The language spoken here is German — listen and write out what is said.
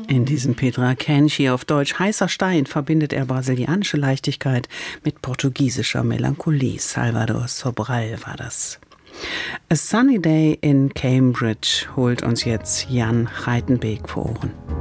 In diesem Petra Kenshi, auf Deutsch heißer Stein, verbindet er brasilianische Leichtigkeit mit portugiesischer Melancholie. Salvador Sobral war das. A Sunny Day in Cambridge holt uns jetzt Jan Geitenbeek vor Ohren.